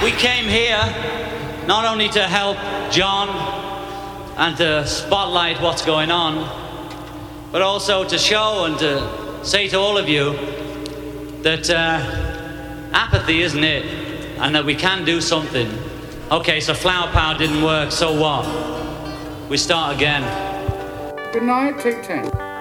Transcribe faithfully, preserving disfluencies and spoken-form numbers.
we came here not only to help John and to spotlight what's going on, but also to show and to say to all of you that uh, apathy isn't it, and that we can do something. Okay, so flower power didn't work, so what? We start again. Good night, take ten.